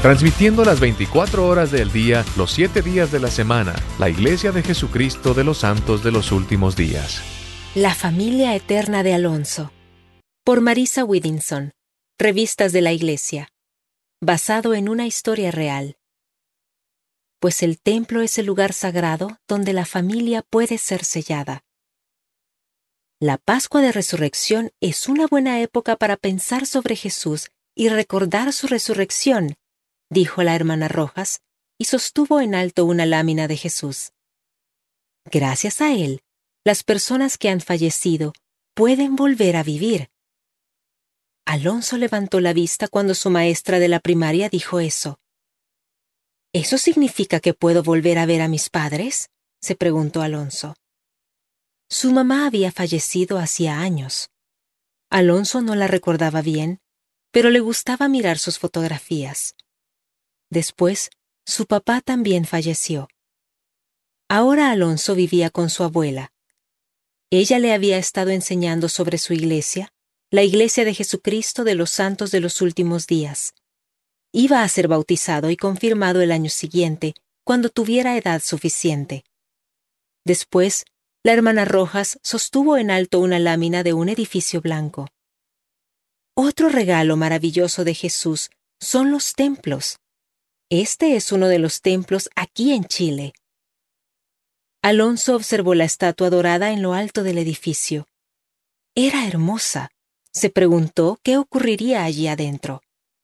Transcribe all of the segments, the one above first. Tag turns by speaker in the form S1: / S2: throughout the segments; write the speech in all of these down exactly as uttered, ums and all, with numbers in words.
S1: Transmitiendo las veinticuatro horas del día, los siete días de la semana, la Iglesia de Jesucristo de los Santos de los Últimos Días.
S2: La familia eterna de Alonso. Por Marisa Widinson. Revistas de la Iglesia. Basado en una historia real. Pues el templo es el lugar sagrado donde la familia puede ser sellada. La Pascua de Resurrección es una buena época para pensar sobre Jesús y recordar su resurrección, dijo la hermana Rojas, y sostuvo en alto una lámina de Jesús. Gracias a él, las personas que han fallecido pueden volver a vivir. Alonso levantó la vista cuando su maestra de la primaria dijo eso. ¿Eso significa que puedo volver a ver a mis padres?, se preguntó Alonso. Su mamá había fallecido hacía años. Alonso no la recordaba bien, pero le gustaba mirar sus fotografías. Después, su papá también falleció. Ahora Alonso vivía con su abuela. Ella le había estado enseñando sobre su iglesia, la Iglesia de Jesucristo de los Santos de los Últimos Días. Iba a ser bautizado y confirmado el año siguiente, cuando tuviera edad suficiente. Después, la hermana Rojas sostuvo en alto una lámina de un edificio blanco. Otro regalo maravilloso de Jesús son los templos. Este es uno de los templos aquí en Chile. Alonso observó la estatua dorada en lo alto del edificio. Era hermosa. Se preguntó qué ocurriría allí adentro.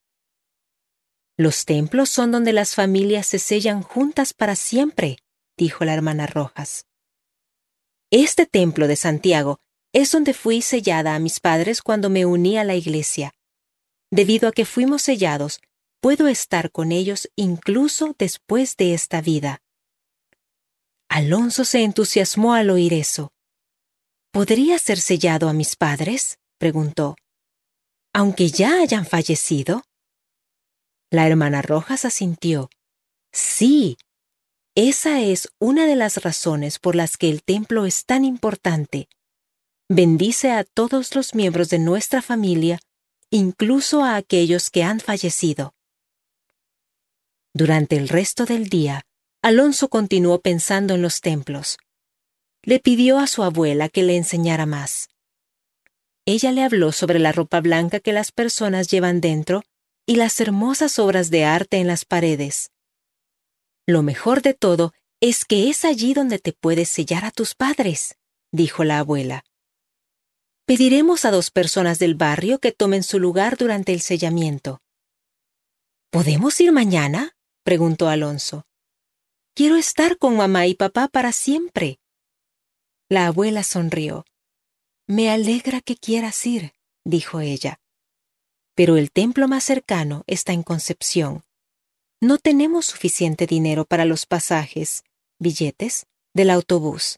S2: Los templos son donde las familias se sellan juntas para siempre, dijo la hermana Rojas. Este templo de Santiago es donde fui sellada a mis padres cuando me uní a la iglesia. Debido a que fuimos sellados, puedo estar con ellos incluso después de esta vida. Alonso se entusiasmó al oír eso. ¿Podría ser sellado a mis padres?, preguntó. ¿Aunque ya hayan fallecido? La hermana Rojas asintió. Sí, esa es una de las razones por las que el templo es tan importante. Bendice a todos los miembros de nuestra familia, incluso a aquellos que han fallecido. Durante el resto del día, Alonso continuó pensando en los templos. Le pidió a su abuela que le enseñara más. Ella le habló sobre la ropa blanca que las personas llevan dentro y las hermosas obras de arte en las paredes. Lo mejor de todo es que es allí donde te puedes sellar a tus padres, dijo la abuela. Pediremos a dos personas del barrio que tomen su lugar durante el sellamiento. ¿Podemos ir mañana?, preguntó Alonso. Quiero estar con mamá y papá para siempre. La abuela sonrió. Me alegra que quieras ir, dijo ella. Pero el templo más cercano está en Concepción. No tenemos suficiente dinero para los pasajes, billetes, del autobús.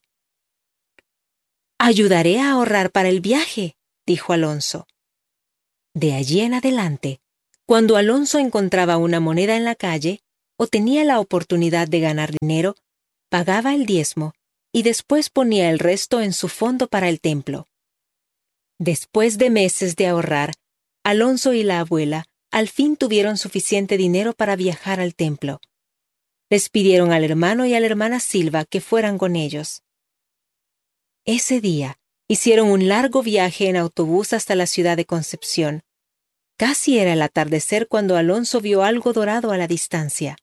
S2: Ayudaré a ahorrar para el viaje, dijo Alonso. De allí en adelante, cuando Alonso encontraba una moneda en la calle o tenía la oportunidad de ganar dinero, pagaba el diezmo y después ponía el resto en su fondo para el templo. Después de meses de ahorrar, Alonso y la abuela al fin tuvieron suficiente dinero para viajar al templo. Les pidieron al hermano y a la hermana Silva que fueran con ellos. Ese día hicieron un largo viaje en autobús hasta la ciudad de Concepción. Casi era el atardecer cuando Alonso vio algo dorado a la distancia.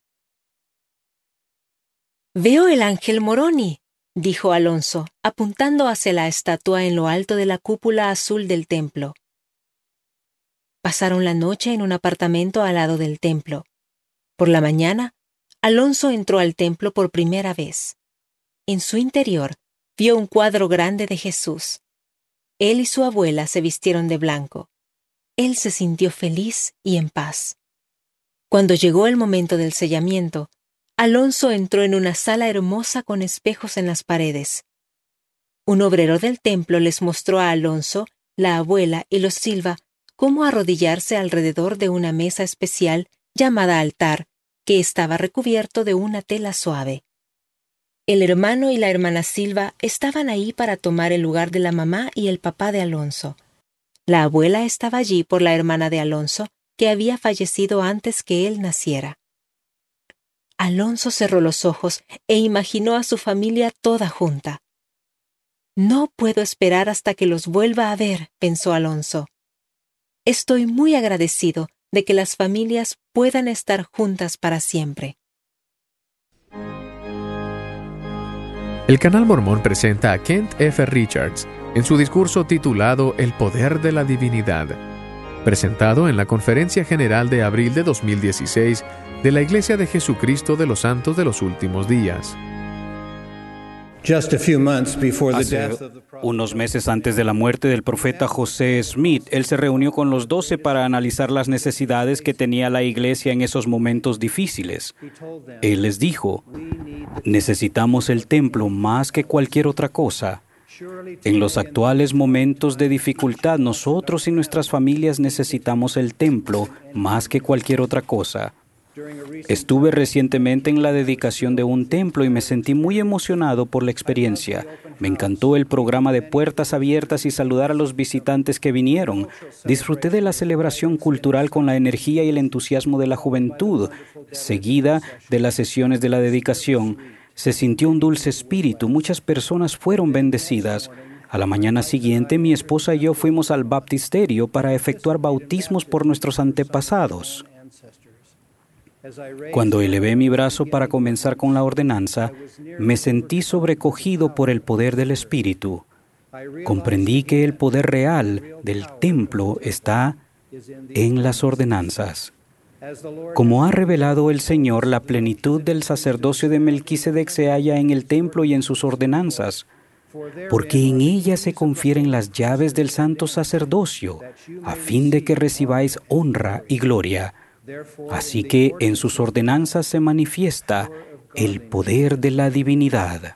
S2: «Veo el ángel Moroni», dijo Alonso, apuntando hacia la estatua en lo alto de la cúpula azul del templo. Pasaron la noche en un apartamento al lado del templo. Por la mañana, Alonso entró al templo por primera vez. En su interior, vio un cuadro grande de Jesús. Él y su abuela se vistieron de blanco. Él se sintió feliz y en paz. Cuando llegó el momento del sellamiento, Alonso entró en una sala hermosa con espejos en las paredes. Un obrero del templo les mostró a Alonso, la abuela y los Silva cómo arrodillarse alrededor de una mesa especial llamada altar, que estaba recubierto de una tela suave. El hermano y la hermana Silva estaban ahí para tomar el lugar de la mamá y el papá de Alonso. La abuela estaba allí por la hermana de Alonso, que había fallecido antes que él naciera. Alonso cerró los ojos e imaginó a su familia toda junta. «No puedo esperar hasta que los vuelva a ver», pensó Alonso. «Estoy muy agradecido de que las familias puedan estar juntas para siempre».
S1: El Canal Mormón presenta a Kent F. Richards en su discurso titulado El Poder de la Divinidad, presentado en la Conferencia General de abril de dos mil dieciséis de la Iglesia de Jesucristo de los Santos de los Últimos Días.
S3: Hace unos meses antes de la muerte del profeta José Smith, él se reunió con los doce para analizar las necesidades que tenía la iglesia en esos momentos difíciles. Él les dijo: necesitamos el templo más que cualquier otra cosa. En los actuales momentos de dificultad, nosotros y nuestras familias necesitamos el templo más que cualquier otra cosa. Estuve recientemente en la dedicación de un templo y me sentí muy emocionado por la experiencia. Me encantó el programa de puertas abiertas y saludar a los visitantes que vinieron. Disfruté de la celebración cultural con la energía y el entusiasmo de la juventud. Seguida de las sesiones de la dedicación, se sintió un dulce espíritu. Muchas personas fueron bendecidas. A la mañana siguiente, mi esposa y yo fuimos al baptisterio para efectuar bautismos por nuestros antepasados. Cuando elevé mi brazo para comenzar con la ordenanza, me sentí sobrecogido por el poder del Espíritu. Comprendí que el poder real del templo está en las ordenanzas. Como ha revelado el Señor, la plenitud del sacerdocio de Melquisedec se halla en el templo y en sus ordenanzas, porque en ella se confieren las llaves del santo sacerdocio, a fin de que recibáis honra y gloria. Así que en sus ordenanzas se manifiesta el poder de la divinidad.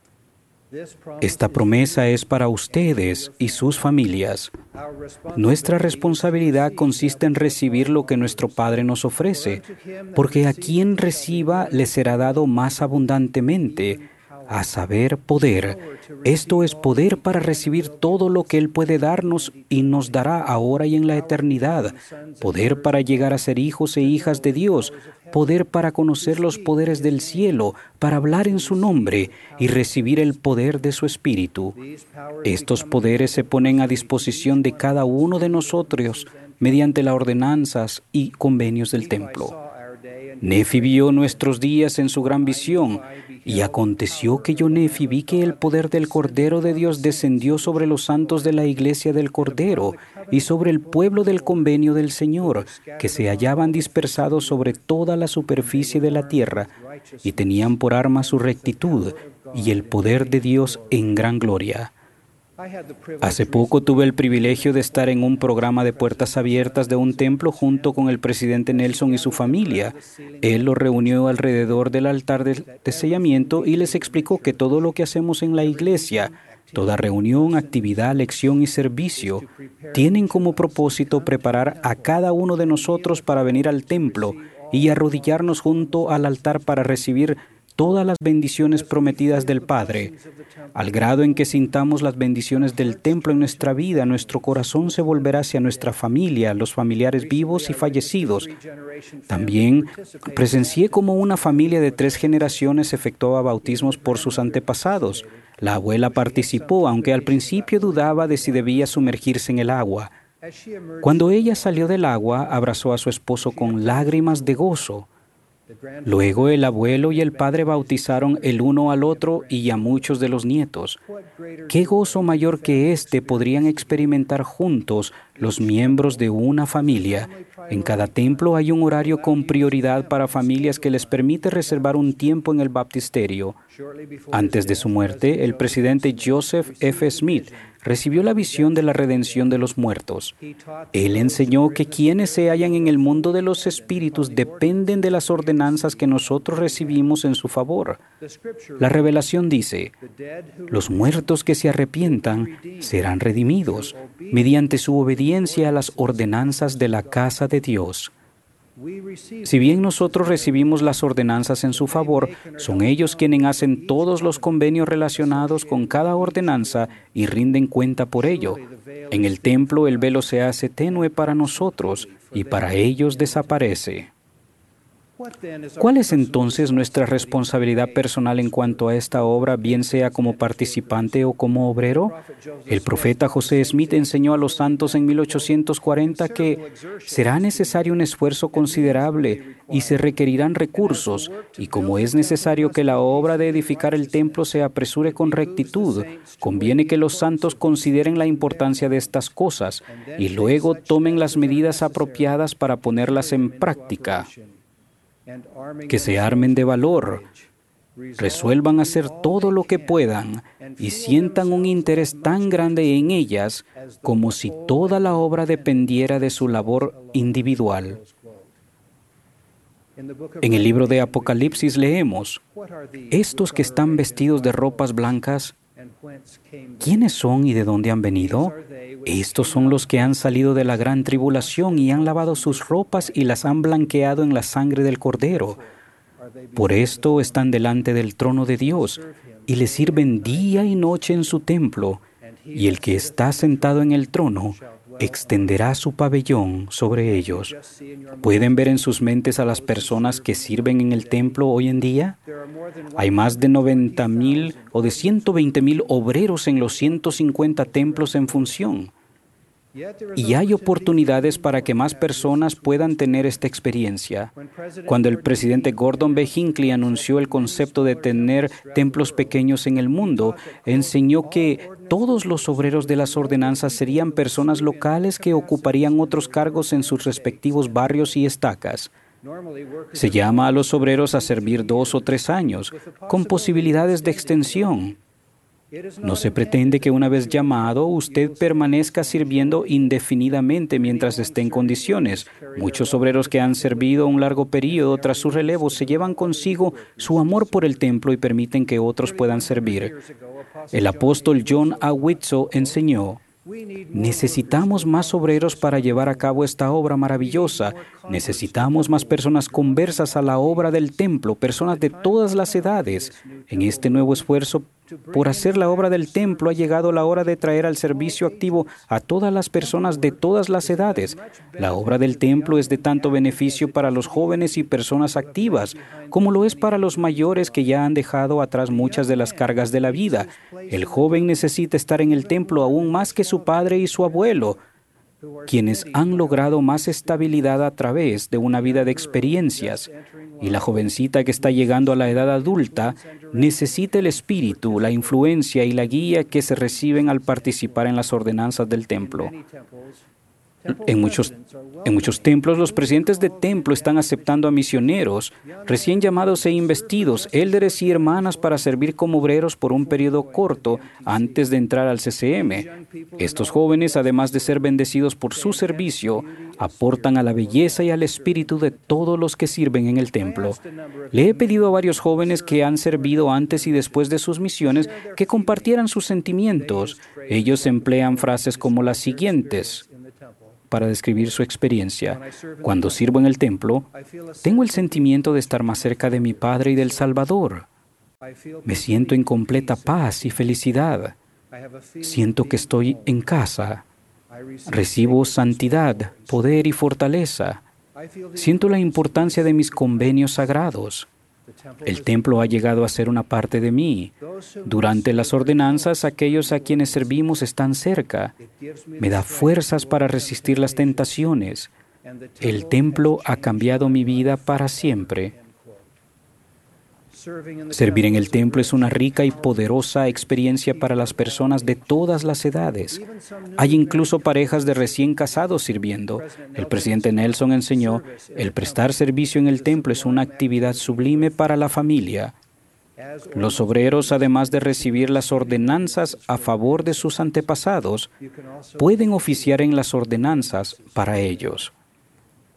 S3: Esta promesa es para ustedes y sus familias. Nuestra responsabilidad consiste en recibir lo que nuestro Padre nos ofrece, porque a quien reciba le será dado más abundantemente, a saber, poder. Esto es poder para recibir todo lo que Él puede darnos y nos dará ahora y en la eternidad. Poder para llegar a ser hijos e hijas de Dios. Poder para conocer los poderes del cielo, para hablar en su nombre y recibir el poder de su Espíritu. Estos poderes se ponen a disposición de cada uno de nosotros mediante las ordenanzas y convenios del templo. Nefi vio nuestros días en su gran visión, y aconteció que yo, Nefi, vi que el poder del Cordero de Dios descendió sobre los santos de la iglesia del Cordero y sobre el pueblo del convenio del Señor, que se hallaban dispersados sobre toda la superficie de la tierra, y tenían por arma su rectitud y el poder de Dios en gran gloria. Hace poco tuve el privilegio de estar en un programa de puertas abiertas de un templo junto con el presidente Nelson y su familia. Él los reunió alrededor del altar de, de sellamiento y les explicó que todo lo que hacemos en la iglesia, toda reunión, actividad, lección y servicio, tienen como propósito preparar a cada uno de nosotros para venir al templo y arrodillarnos junto al altar para recibir todas las bendiciones prometidas del Padre. Al grado en que sintamos las bendiciones del templo en nuestra vida, nuestro corazón se volverá hacia nuestra familia, los familiares vivos y fallecidos. También presencié cómo una familia de tres generaciones efectuaba bautismos por sus antepasados. La abuela participó, aunque al principio dudaba de si debía sumergirse en el agua. Cuando ella salió del agua, abrazó a su esposo con lágrimas de gozo. Luego el abuelo y el padre bautizaron el uno al otro y a muchos de los nietos. ¿Qué gozo mayor que este podrían experimentar juntos los miembros de una familia? En cada templo hay un horario con prioridad para familias que les permite reservar un tiempo en el baptisterio. Antes de su muerte, el presidente Joseph F. Smith recibió la visión de la redención de los muertos. Él enseñó que quienes se hallan en el mundo de los espíritus dependen de las ordenanzas que nosotros recibimos en su favor. La revelación dice: los muertos que se arrepientan serán redimidos mediante su obediencia a las ordenanzas de la casa de Dios. Si bien nosotros recibimos las ordenanzas en su favor, son ellos quienes hacen todos los convenios relacionados con cada ordenanza y rinden cuenta por ello. En el templo el velo se hace tenue para nosotros, y para ellos desaparece. ¿Cuál es entonces nuestra responsabilidad personal en cuanto a esta obra, bien sea como participante o como obrero? El profeta José Smith enseñó a los santos en mil ochocientos cuarenta que será necesario un esfuerzo considerable y se requerirán recursos, y como es necesario que la obra de edificar el templo se apresure con rectitud, conviene que los santos consideren la importancia de estas cosas y luego tomen las medidas apropiadas para ponerlas en práctica. Que se armen de valor, resuelvan hacer todo lo que puedan y sientan un interés tan grande en ellas como si toda la obra dependiera de su labor individual. En el libro de Apocalipsis leemos: estos que están vestidos de ropas blancas, ¿quiénes son y de dónde han venido? Estos son los que han salido de la gran tribulación y han lavado sus ropas y las han blanqueado en la sangre del Cordero. Por esto están delante del trono de Dios y le sirven día y noche en su templo, y el que está sentado en el trono extenderá su pabellón sobre ellos. ¿Pueden ver en sus mentes a las personas que sirven en el templo hoy en día? Hay más de noventa mil o de ciento veinte mil obreros en los ciento cincuenta templos en función. Y hay oportunidades para que más personas puedan tener esta experiencia. Cuando el presidente Gordon B. Hinckley anunció el concepto de tener templos pequeños en el mundo, enseñó que todos los obreros de las ordenanzas serían personas locales que ocuparían otros cargos en sus respectivos barrios y estacas. Se llama a los obreros a servir dos o tres años, con posibilidades de extensión. No se pretende que una vez llamado, usted permanezca sirviendo indefinidamente mientras esté en condiciones. Muchos obreros que han servido un largo periodo tras su relevo se llevan consigo su amor por el templo y permiten que otros puedan servir. El apóstol John A. Whitsoe enseñó: necesitamos más obreros para llevar a cabo esta obra maravillosa. Necesitamos más personas conversas a la obra del templo, personas de todas las edades. En este nuevo esfuerzo por hacer la obra del templo ha llegado la hora de traer al servicio activo a todas las personas de todas las edades. La obra del templo es de tanto beneficio para los jóvenes y personas activas, como lo es para los mayores que ya han dejado atrás muchas de las cargas de la vida. El joven necesita estar en el templo aún más que su padre y su abuelo, quienes han logrado más estabilidad a través de una vida de experiencias. Y la jovencita que está llegando a la edad adulta necesita el espíritu, la influencia y la guía que se reciben al participar en las ordenanzas del templo. En muchos, en muchos templos, los presidentes de templo están aceptando a misioneros, recién llamados e investidos, élderes y hermanas para servir como obreros por un periodo corto antes de entrar al C C M. Estos jóvenes, además de ser bendecidos por su servicio, aportan a la belleza y al espíritu de todos los que sirven en el templo. Le he pedido a varios jóvenes que han servido antes y después de sus misiones que compartieran sus sentimientos. Ellos emplean frases como las siguientes para describir su experiencia. Cuando sirvo en el templo, tengo el sentimiento de estar más cerca de mi Padre y del Salvador. Me siento en completa paz y felicidad. Siento que estoy en casa. Recibo santidad, poder y fortaleza. Siento la importancia de mis convenios sagrados. El templo ha llegado a ser una parte de mí. Durante las ordenanzas, aquellos a quienes servimos están cerca. Me da fuerzas para resistir las tentaciones. El templo ha cambiado mi vida para siempre. Servir en el templo es una rica y poderosa experiencia para las personas de todas las edades. Hay incluso parejas de recién casados sirviendo. El presidente Nelson enseñó, el prestar servicio en el templo es una actividad sublime para la familia. Los obreros, además de recibir las ordenanzas a favor de sus antepasados, pueden oficiar en las ordenanzas para ellos.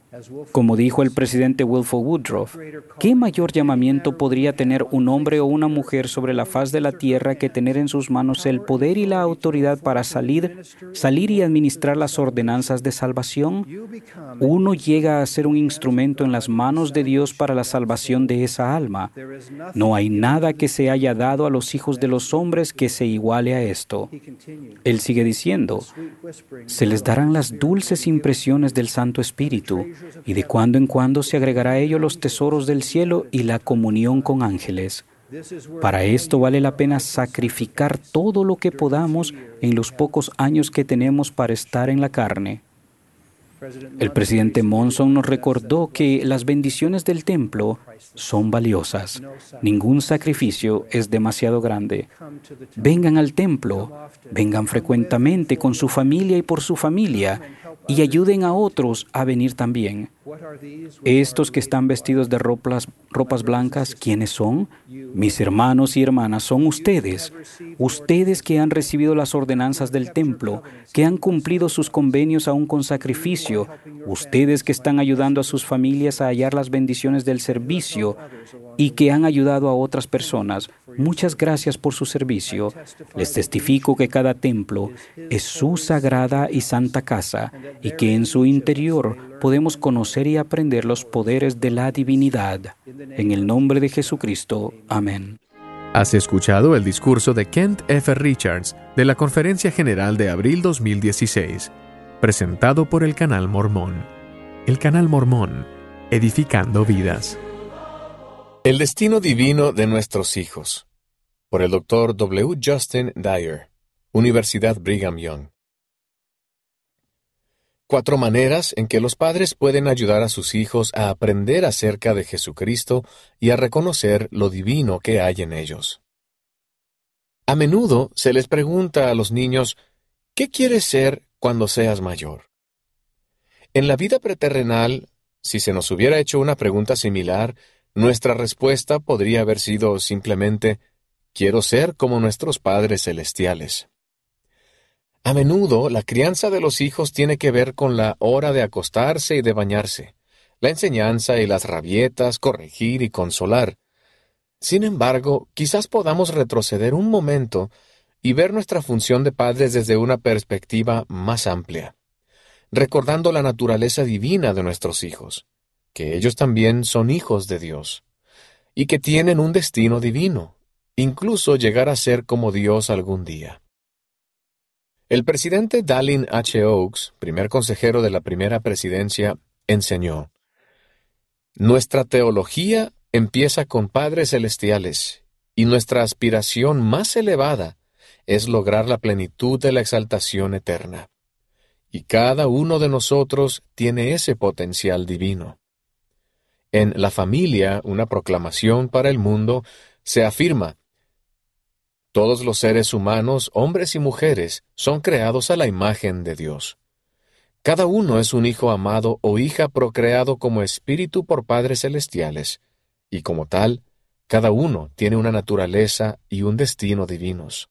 S3: Como dijo el presidente Wilford Woodruff, ¿qué mayor llamamiento podría tener un hombre o una mujer sobre la faz de la tierra que tener en sus manos el poder y la autoridad para salir, salir y administrar las ordenanzas de salvación? Uno llega a ser un instrumento en las manos de Dios para la salvación de esa alma. No hay nada que se haya dado a los hijos de los hombres que se iguale a esto. Él sigue diciendo, se les darán las dulces impresiones del Santo Espíritu, y de cuando en cuando se agregará a ello los tesoros del cielo y la comunión con ángeles. Para esto vale la pena sacrificar todo lo que podamos en los pocos años que tenemos para estar en la carne. El presidente Monson nos recordó que las bendiciones del templo son valiosas. Ningún sacrificio es demasiado grande. Vengan al templo, vengan frecuentemente con su familia y por su familia, y ayuden a otros a venir también. Estos que están vestidos de ropas, ropas blancas, ¿quiénes son? Mis hermanos y hermanas, son ustedes. Ustedes que han recibido las ordenanzas del templo, que han cumplido sus convenios aún con sacrificio, ustedes que están ayudando a sus familias a hallar las bendiciones del servicio y que han ayudado a otras personas. Muchas gracias por su servicio. Les testifico que cada templo es su sagrada y santa casa y que en su interior podemos conocer y aprender los poderes de la divinidad. En el nombre de Jesucristo. Amén.
S1: Has escuchado el discurso de Kent F. Richards de la Conferencia General de abril dos mil dieciséis, presentado por el Canal Mormón. El Canal Mormón, edificando vidas.
S4: El destino divino de nuestros hijos, por el doctor W. Justin Dyer, Universidad Brigham Young. Cuatro maneras en que los padres pueden ayudar a sus hijos a aprender acerca de Jesucristo y a reconocer lo divino que hay en ellos. A menudo se les pregunta a los niños, ¿qué quieres ser cuando seas mayor? En la vida preterrenal, si se nos hubiera hecho una pregunta similar, nuestra respuesta podría haber sido simplemente, quiero ser como nuestros padres celestiales. A menudo, la crianza de los hijos tiene que ver con la hora de acostarse y de bañarse, la enseñanza y las rabietas, corregir y consolar. Sin embargo, quizás podamos retroceder un momento y ver nuestra función de padres desde una perspectiva más amplia, recordando la naturaleza divina de nuestros hijos, que ellos también son hijos de Dios, y que tienen un destino divino, incluso llegar a ser como Dios algún día. El presidente Dallin H. Oaks, primer consejero de la primera presidencia, enseñó: nuestra teología empieza con padres celestiales, y nuestra aspiración más elevada es lograr la plenitud de la exaltación eterna. Y cada uno de nosotros tiene ese potencial divino. En La familia, una proclamación para el mundo, se afirma: todos los seres humanos, hombres y mujeres, son creados a la imagen de Dios. Cada uno es un hijo amado o hija procreado como espíritu por padres celestiales, y como tal, cada uno tiene una naturaleza y un destino divinos.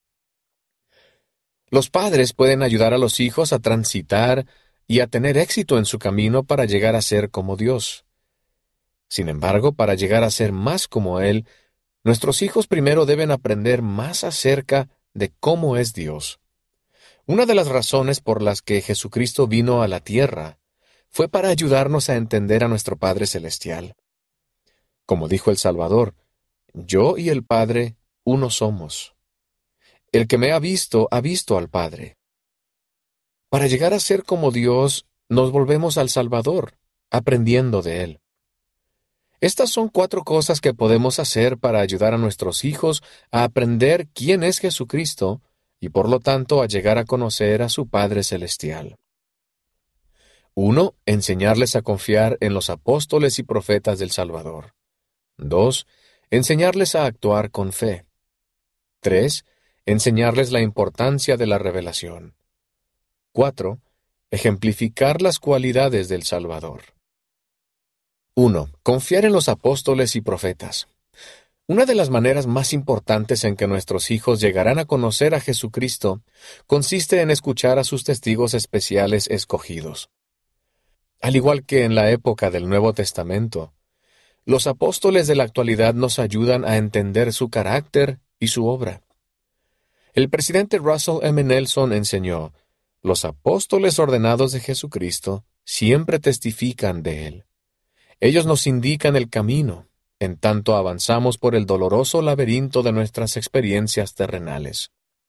S4: Los padres pueden ayudar a los hijos a transitar y a tener éxito en su camino para llegar a ser como Dios. Sin embargo, para llegar a ser más como Él, nuestros hijos primero deben aprender más acerca de cómo es Dios. Una de las razones por las que Jesucristo vino a la tierra fue para ayudarnos a entender a nuestro Padre Celestial. Como dijo el Salvador, yo y el Padre uno somos. El que me ha visto ha visto al Padre. Para llegar a ser como Dios, nos volvemos al Salvador, aprendiendo de Él. Estas son cuatro cosas que podemos hacer para ayudar a nuestros hijos a aprender quién es Jesucristo y por lo tanto a llegar a conocer a su Padre Celestial. Uno, enseñarles a confiar en los apóstoles y profetas del Salvador. Dos, enseñarles a actuar con fe. Tres, enseñarles la importancia de la revelación. Cuatro, ejemplificar las cualidades del Salvador. uno. Confiar en los apóstoles y profetas. Una de las maneras más importantes en que nuestros hijos llegarán a conocer a Jesucristo consiste en escuchar a sus testigos especiales escogidos. Al igual que en la época del Nuevo Testamento, los apóstoles de la actualidad nos ayudan a entender su carácter y su obra. El presidente Russell M. Nelson enseñó: los apóstoles ordenados de Jesucristo siempre testifican de Él. Ellos nos indican el camino, en tanto avanzamos por el doloroso laberinto de nuestras experiencias terrenales.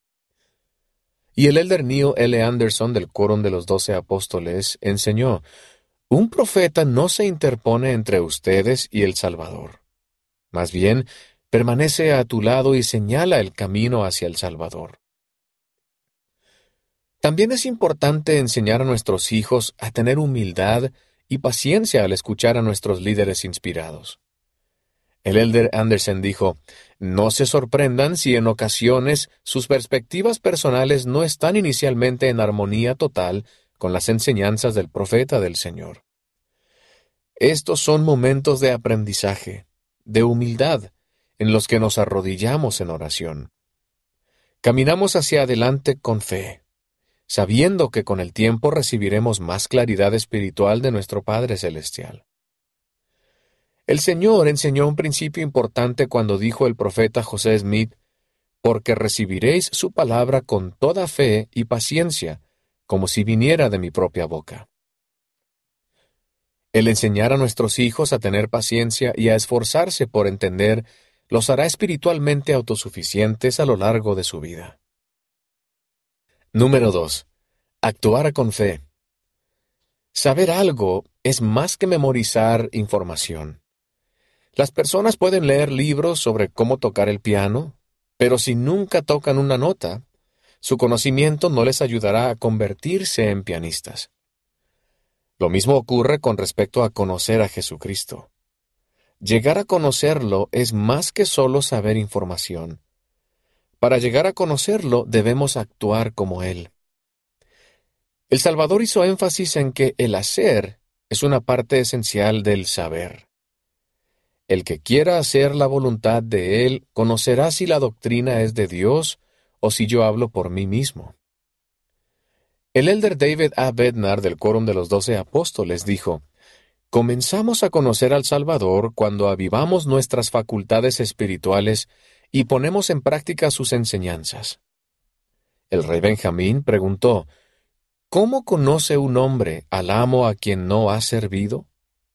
S4: Y el elder Neil L. Anderson del Quórum de los Doce Apóstoles enseñó: un profeta no se interpone entre ustedes y el Salvador. Más bien, permanece a tu lado y señala el camino hacia el Salvador. También es importante enseñar a nuestros hijos a tener humildad y paciencia al escuchar a nuestros líderes inspirados. El elder Anderson dijo: no se sorprendan si en ocasiones sus perspectivas personales no están inicialmente en armonía total con las enseñanzas del profeta del Señor. Estos son momentos de aprendizaje, de humildad, en los que nos arrodillamos en oración. Caminamos hacia adelante con fe, sabiendo que con el tiempo recibiremos más claridad espiritual de nuestro Padre Celestial. El Señor enseñó un principio importante cuando dijo el profeta José Smith: porque recibiréis su palabra con toda fe y paciencia, como si viniera de mi propia boca. El enseñar a nuestros hijos a tener paciencia y a esforzarse por entender los hará espiritualmente autosuficientes a lo largo de su vida. Número dos. Actuar con fe. Saber algo es más que memorizar información. Las personas pueden leer libros sobre cómo tocar el piano, pero si nunca tocan una nota, su conocimiento no les ayudará a convertirse en pianistas. Lo mismo ocurre con respecto a conocer a Jesucristo. Llegar a conocerlo es más que solo saber información. Para llegar a conocerlo debemos actuar como Él. El Salvador hizo énfasis en que el hacer es una parte esencial del saber. El que quiera hacer la voluntad de Él conocerá si la doctrina es de Dios o si yo hablo por mí mismo. El elder David A. Bednar del Quórum de los Doce Apóstoles dijo: comenzamos a conocer al Salvador cuando avivamos nuestras facultades espirituales y ponemos en práctica sus enseñanzas. El rey Benjamín preguntó: ¿cómo conoce un hombre al amo a quien no ha servido?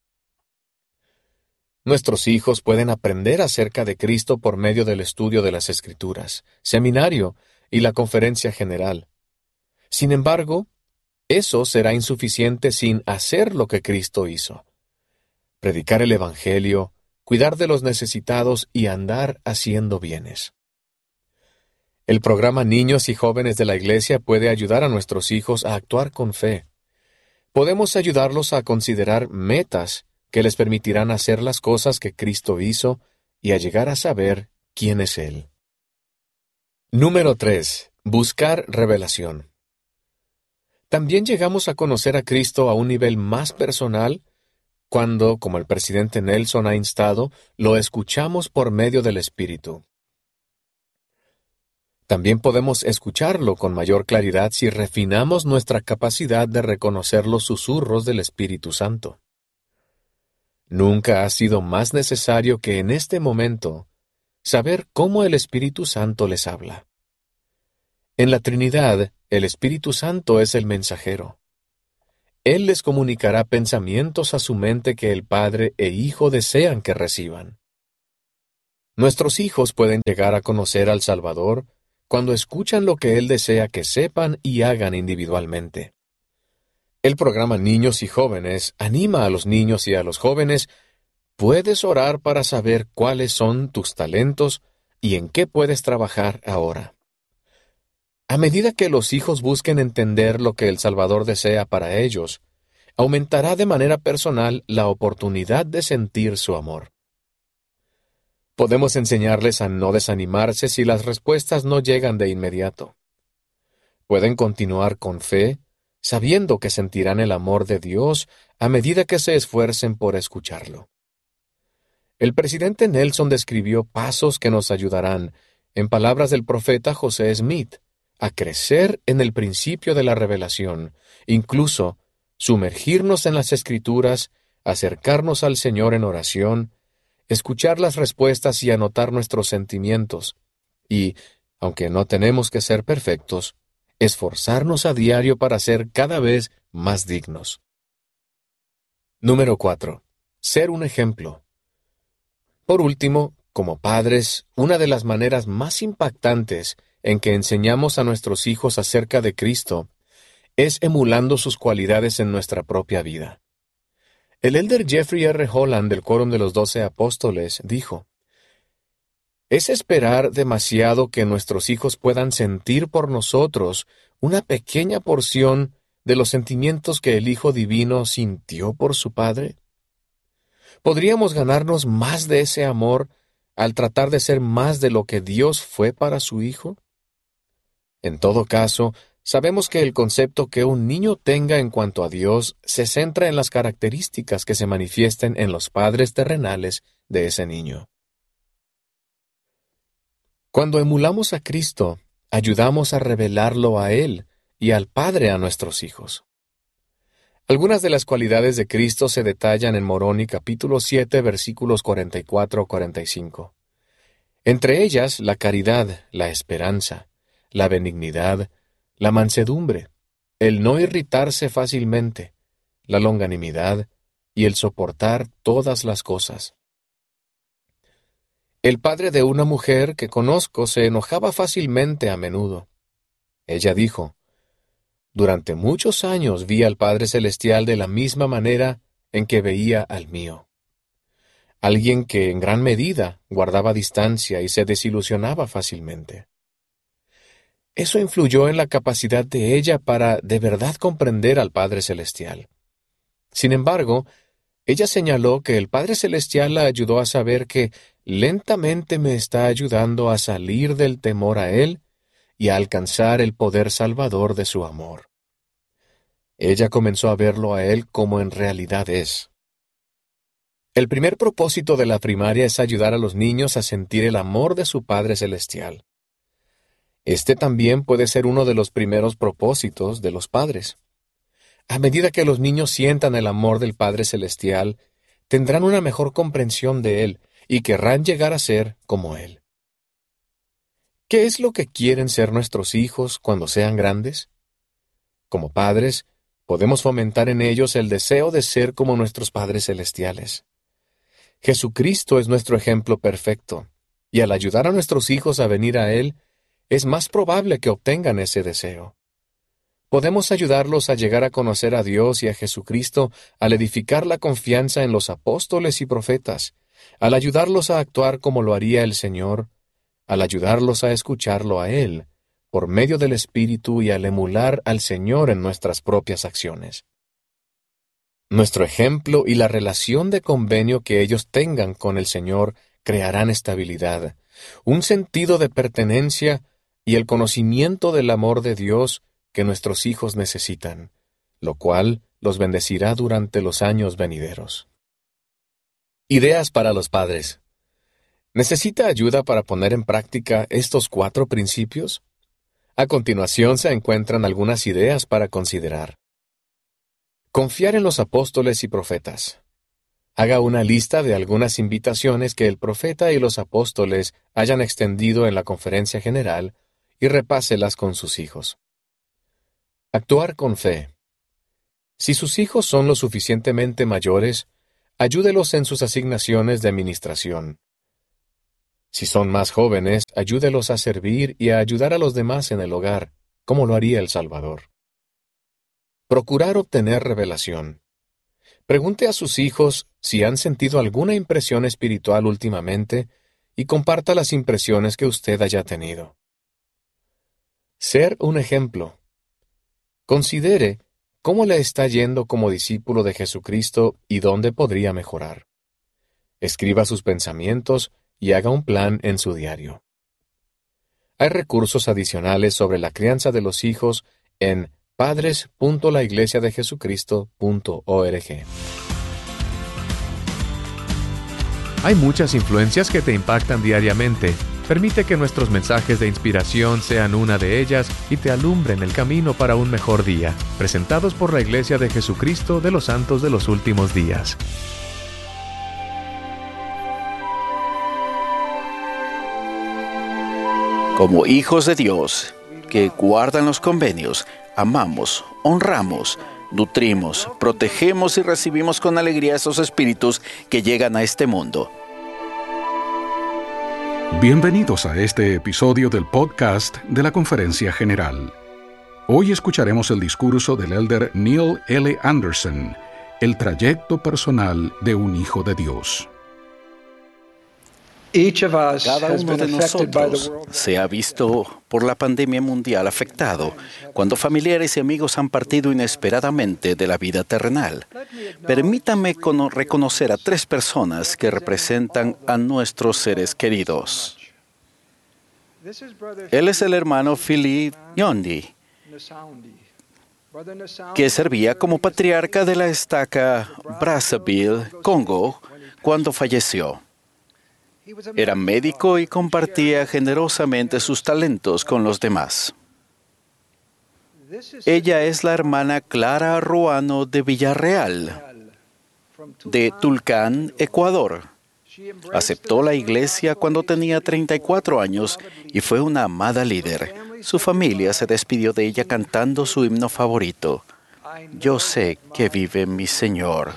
S4: Nuestros hijos pueden aprender acerca de Cristo por medio del estudio de las Escrituras, seminario y la conferencia general. Sin embargo, eso será insuficiente sin hacer lo que Cristo hizo: predicar el Evangelio, cuidar de los necesitados y andar haciendo bienes. El programa Niños y Jóvenes de la Iglesia puede ayudar a nuestros hijos a actuar con fe. Podemos ayudarlos a considerar metas que les permitirán hacer las cosas que Cristo hizo y a llegar a saber quién es Él. Número tres. Buscar revelación. También llegamos a conocer a Cristo a un nivel más personal cuando, como el presidente Nelson ha instado, lo escuchamos por medio del Espíritu. También podemos escucharlo con mayor claridad si refinamos nuestra capacidad de reconocer los susurros del Espíritu Santo. Nunca ha sido más necesario que en este momento saber cómo el Espíritu Santo les habla. En la Trinidad, el Espíritu Santo es el mensajero. Él les comunicará pensamientos a su mente que el Padre e Hijo desean que reciban. Nuestros hijos pueden llegar a conocer al Salvador cuando escuchan lo que Él desea que sepan y hagan individualmente. El programa Niños y Jóvenes anima a los niños y a los jóvenes: puedes orar para saber cuáles son tus talentos y en qué puedes trabajar ahora. A medida que los hijos busquen entender lo que el Salvador desea para ellos, aumentará de manera personal la oportunidad de sentir su amor. Podemos enseñarles a no desanimarse si las respuestas no llegan de inmediato. Pueden continuar con fe, sabiendo que sentirán el amor de Dios a medida que se esfuercen por escucharlo. El presidente Nelson describió pasos que nos ayudarán, en palabras del profeta José Smith, a crecer en el principio de la revelación, incluso sumergirnos en las Escrituras, acercarnos al Señor en oración, escuchar las respuestas y anotar nuestros sentimientos, y, aunque no tenemos que ser perfectos, esforzarnos a diario para ser cada vez más dignos. Número cuatro. Ser un ejemplo. Por último, como padres, una de las maneras más impactantes en que enseñamos a nuestros hijos acerca de Cristo es emulando sus cualidades en nuestra propia vida. El elder Jeffrey R. Holland del Quórum de los Doce Apóstoles dijo: «Es esperar demasiado que nuestros hijos puedan sentir por nosotros una pequeña porción de los sentimientos que el Hijo Divino sintió por su Padre. ¿Podríamos ganarnos más de ese amor al tratar de ser más de lo que Dios fue para su Hijo? En todo caso, sabemos que el concepto que un niño tenga en cuanto a Dios se centra en las características que se manifiesten en los padres terrenales de ese niño. Cuando emulamos a Cristo, ayudamos a revelarlo a Él y al Padre a nuestros hijos. Algunas de las cualidades de Cristo se detallan en Moroni capítulo siete, versículos cuarenta y cuatro a cuarenta y cinco. Entre ellas, la caridad, la esperanza, la benignidad, la mansedumbre, el no irritarse fácilmente, la longanimidad y el soportar todas las cosas. El padre de una mujer que conozco se enojaba fácilmente a menudo. Ella dijo: «Durante muchos años vi al Padre Celestial de la misma manera en que veía al mío. Alguien que en gran medida guardaba distancia y se desilusionaba fácilmente». Eso influyó en la capacidad de ella para de verdad comprender al Padre Celestial. Sin embargo, ella señaló que el Padre Celestial la ayudó a saber que lentamente me está ayudando a salir del temor a Él y a alcanzar el poder salvador de su amor. Ella comenzó a verlo a Él como en realidad es. El primer propósito de la primaria es ayudar a los niños a sentir el amor de su Padre Celestial. Este también puede ser uno de los primeros propósitos de los padres. A medida que los niños sientan el amor del Padre Celestial, tendrán una mejor comprensión de Él y querrán llegar a ser como Él. ¿Qué es lo que quieren ser nuestros hijos cuando sean grandes? Como padres, podemos fomentar en ellos el deseo de ser como nuestros padres celestiales. Jesucristo es nuestro ejemplo perfecto, y al ayudar a nuestros hijos a venir a Él, es más probable que obtengan ese deseo. Podemos ayudarlos a llegar a conocer a Dios y a Jesucristo al edificar la confianza en los apóstoles y profetas, al ayudarlos a actuar como lo haría el Señor, al ayudarlos a escucharlo a Él, por medio del Espíritu y al emular al Señor en nuestras propias acciones. Nuestro ejemplo y la relación de convenio que ellos tengan con el Señor crearán estabilidad, un sentido de pertenencia y el conocimiento del amor de Dios que nuestros hijos necesitan, lo cual los bendecirá durante los años venideros. Ideas para los padres. ¿Necesita ayuda para poner en práctica estos cuatro principios? A continuación se encuentran algunas ideas para considerar. Confiar en los apóstoles y profetas. Haga una lista de algunas invitaciones que el profeta y los apóstoles hayan extendido en la conferencia general y repáselas con sus hijos. Actuar con fe. Si sus hijos son lo suficientemente mayores, ayúdelos en sus asignaciones de administración. Si son más jóvenes, ayúdelos a servir y a ayudar a los demás en el hogar, como lo haría el Salvador. Procurar obtener revelación. Pregunte a sus hijos si han sentido alguna impresión espiritual últimamente y comparta las impresiones que usted haya tenido. Ser un ejemplo. Considere cómo le está yendo como discípulo de Jesucristo y dónde podría mejorar. Escriba sus pensamientos y haga un plan en su diario. Hay recursos adicionales sobre la crianza de los hijos en padres punto la iglesia de jesucristo punto org.
S1: Hay muchas influencias que te impactan diariamente, Permite que nuestros mensajes de inspiración sean una de ellas y te alumbren el camino para un mejor día. Presentados por la Iglesia de Jesucristo de los Santos de los Últimos Días.
S5: Como hijos de Dios, que guardan los convenios, amamos, honramos, nutrimos, protegemos y recibimos con alegría esos espíritus que llegan a este mundo.
S6: Bienvenidos a este episodio del podcast de la Conferencia General. Hoy escucharemos el discurso del elder Neil L. Anderson, El trayecto personal de un hijo de Dios.
S5: Cada uno de nosotros se ha visto por la pandemia mundial afectado cuando familiares y amigos han partido inesperadamente de la vida terrenal. Permítanme cono- reconocer a tres personas que representan a nuestros seres queridos. Él es el hermano Philip Yondi, que servía como patriarca de la estaca Brazzaville, Congo, cuando falleció. Era médico y compartía generosamente sus talentos con los demás. Ella es la hermana Clara Ruano de Villarreal, de Tulcán, Ecuador. Aceptó la iglesia cuando tenía treinta y cuatro años y fue una amada líder. Su familia se despidió de ella cantando su himno favorito, Yo sé que vive mi Señor.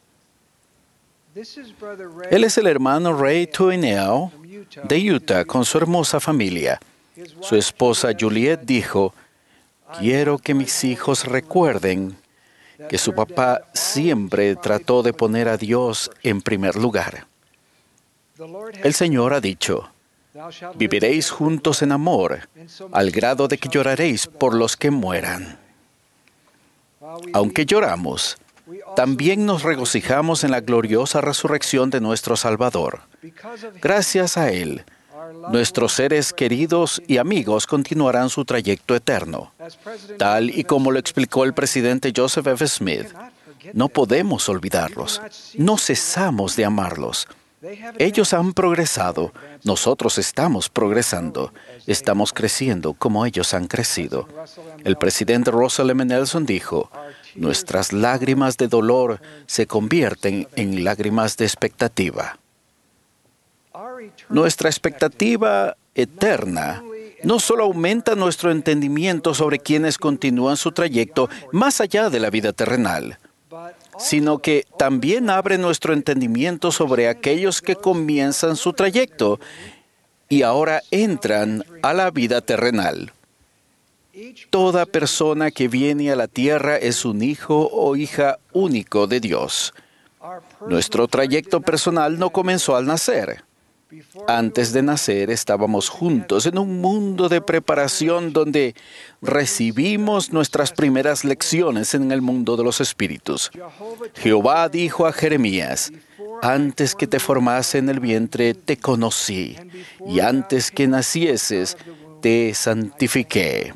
S5: Él es el hermano Ray Tuineo de Utah con su hermosa familia. Su esposa Juliet dijo, quiero que mis hijos recuerden que su papá siempre trató de poner a Dios en primer lugar. El Señor ha dicho, viviréis juntos en amor, al grado de que lloraréis por los que mueran. Aunque lloramos, también nos regocijamos en la gloriosa resurrección de nuestro Salvador. Gracias a Él, nuestros seres queridos y amigos continuarán su trayecto eterno. Tal y como lo explicó el presidente Joseph F. Smith, no podemos olvidarlos, no cesamos de amarlos. Ellos han progresado, nosotros estamos progresando, estamos creciendo como ellos han crecido. El presidente Russell M. Nelson dijo, nuestras lágrimas de dolor se convierten en lágrimas de expectativa. Nuestra expectativa eterna no solo aumenta nuestro entendimiento sobre quienes continúan su trayecto más allá de la vida terrenal, sino que también abre nuestro entendimiento sobre aquellos que comienzan su trayecto y ahora entran a la vida terrenal. Toda persona que viene a la tierra es un hijo o hija único de Dios. Nuestro trayecto personal no comenzó al nacer. Antes de nacer estábamos juntos en un mundo de preparación donde recibimos nuestras primeras lecciones en el mundo de los espíritus. Jehová dijo a Jeremías, antes que te formase en el vientre te conocí, y antes que nacieses te santifiqué.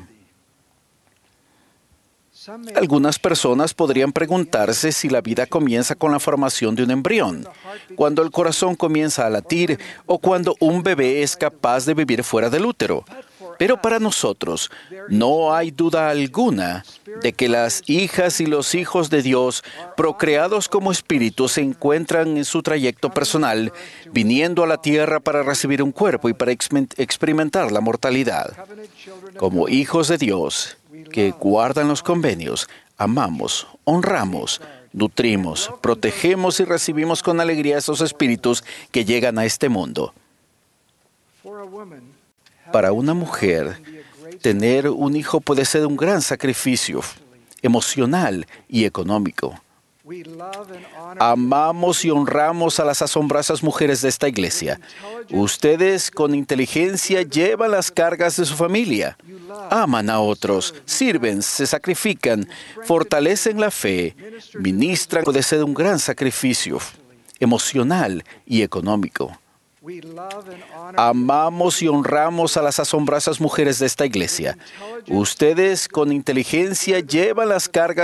S5: Algunas personas podrían preguntarse si la vida comienza con la formación de un embrión, cuando el corazón comienza a latir o cuando un bebé es capaz de vivir fuera del útero. Pero para nosotros no hay duda alguna de que las hijas y los hijos de Dios, procreados como espíritus, se encuentran en su trayecto personal, viniendo a la tierra para recibir un cuerpo y para experimentar la mortalidad. Como hijos de Dios, que guardan los convenios, amamos, honramos, nutrimos, protegemos y recibimos con alegría esos espíritus que llegan a este mundo. Para una mujer, tener un hijo puede ser un gran sacrificio emocional y económico. Amamos y honramos a las asombrosas mujeres de esta iglesia. Ustedes con inteligencia llevan las cargas de su familia. Aman a otros, sirven, se sacrifican, fortalecen la fe, ministran. Puede ser un gran sacrificio emocional y económico. Amamos y honramos a las asombrosas mujeres de esta iglesia. Ustedes con inteligencia llevan las cargas